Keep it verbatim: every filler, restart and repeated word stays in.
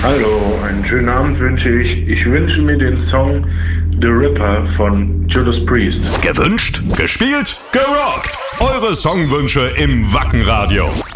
Hallo, einen schönen Abend wünsche ich. Ich wünsche mir den Song The Ripper von Judas Priest. Gewünscht, gespielt, gerockt. Eure Songwünsche im Wacken Radio.